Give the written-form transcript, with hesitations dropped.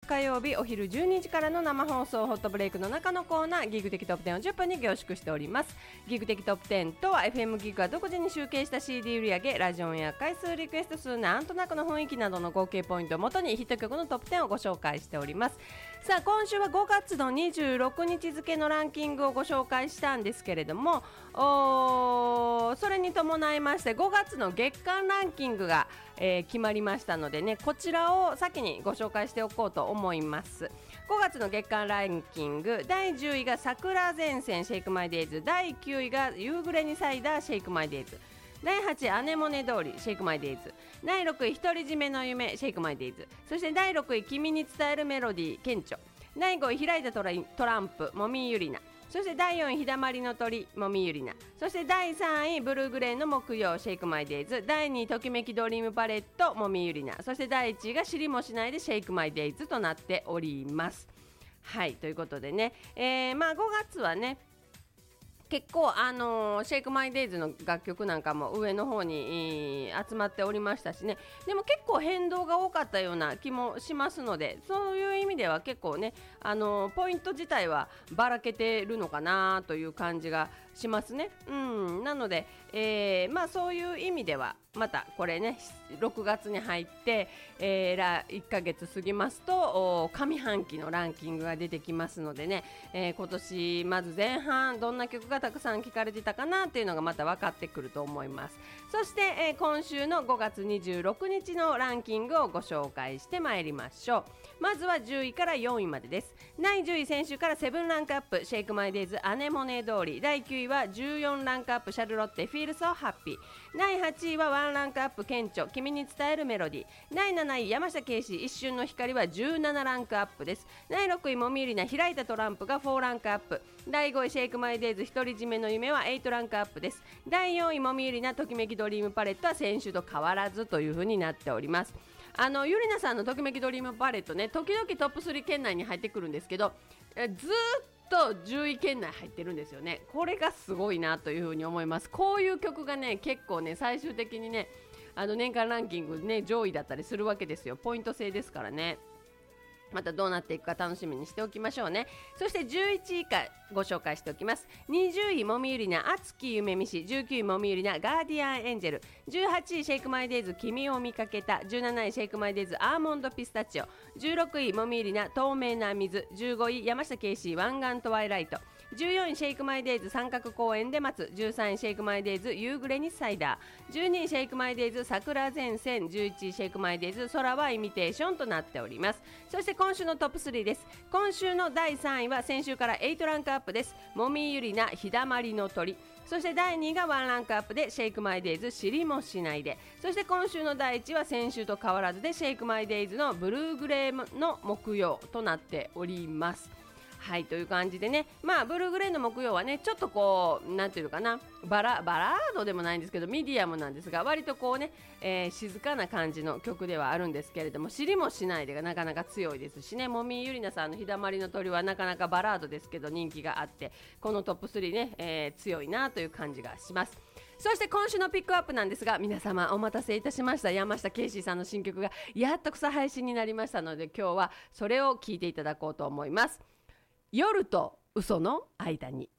火曜日お昼12時からの生放送ホットブレイクの中のコーナーギグ的トップ10を10分に凝縮しております。ギグ的トップ10とは FM ギグが独自に集計した CD 売上、ラジオや回数、リクエスト数、なんとなくの雰囲気などの合計ポイントをもとにヒット曲のトップ10をご紹介しております。さあ今週は5月の26日付のランキングをご紹介したんですけれども、それに伴いまして5月の月間ランキングが、決まりましたのでね、こちらを先にご紹介しておこうと思います。5月の月間ランキング、第10位が桜前線シェイクマイデイズ、第9位が夕暮れにサイダーシェイクマイデイズ、第8位アネモネ通りシェイクマイデイズ、第6位独り占めの夢シェイクマイデイズ、そして第6位君に伝えるメロディー顕著、第5位開いたトランプもみゆりな、そして第4位日だまりの鳥もみゆりな、そして第3位ブルーグレーの木曜シェイクマイデイズ、第2位ときめきドリームパレットもみゆりな、そして第1位が知りもしないでシェイクマイデイズとなっております。はい、ということでね、5月はね結構シェイクマイデイズの楽曲なんかも上の方に、集まっておりましたしね、でも結構変動が多かったような気もしますので、そういう意味では結構ねポイント自体はばらけてるのかなという感じがしますね。なので、そういう意味ではまたこれね6月に入って、1ヶ月過ぎますと上半期のランキングが出てきますのでね、今年まず前半どんな曲がたくさん聴かれてたかなっていうのがまた分かってくると思います。そして、今週の5月26日のランキングをご紹介してまいりましょう。まずは10位から4位までです。第10位先週から7ランクアップシェイクマイデイズアネモネ通り、第9位は14ランクアップシャルロッテフィールソーハッピー、第8位は1ランクアップ顕著君に伝えるメロディー、第7位山下圭史一瞬の光は17ランクアップです。第6位もみゆりな開いたトランプが4ランクアップ、第5位シェイクマイデイズ独り占めの夢は8ランクアップです。第4位もみゆりなときめきドリームパレットは先週と変わらずという風になっております。ゆりなさんのときめきドリームパレットね、時々トップ3圏内に入ってくるんですけど、ずっと10位圏内入ってるんですよね。これがすごいなという風に思います。こういう曲がね結構ね最終的にね年間ランキングね上位だったりするわけですよ。ポイント制ですからね。またどうなっていくか楽しみにしておきましょうね。そして11位以下ご紹介しておきます。20位もみゆりな熱き夢見し、19位もみゆりなガーディアンエンジェル、18位シェイクマイデイズ君を見かけた、17位シェイクマイデイズアーモンドピスタチオ、16位もみゆりな透明な水、15位山下圭史湾岸トワイライト、14位シェイクマイデイズ三角公園で待つ、13位シェイクマイデイズ夕暮れにサイダー、12位シェイクマイデイズ桜前線、11位シェイクマイデイズ空はイミテーションとなっております。そして今週のトップ3です。今週の第3位は先週から8ランクアップです。もみゆりな日だまりの鳥、そして第2位が1ランクアップでシェイクマイデイズ知りもしないで、そして今週の第1位は先週と変わらずでシェイクマイデイズのブルーグレーの木曜となっております。はい、という感じでね、ブルーグレーの木曜はねちょっとこうなんていうのかな、バラードでもないんですけどミディアムなんですが、割とこうね、静かな感じの曲ではあるんですけれども、知りもしないでがなかなか強いですしね、もみゆりなさんの日だまりの鳥はなかなかバラードですけど人気があって、このトップ3ね、強いなという感じがします。そして今週のピックアップなんですが、皆様お待たせいたしました。山下圭史さんの新曲がやっと草配信になりましたので、今日はそれを聴いていただこうと思います。夜と嘘の間に。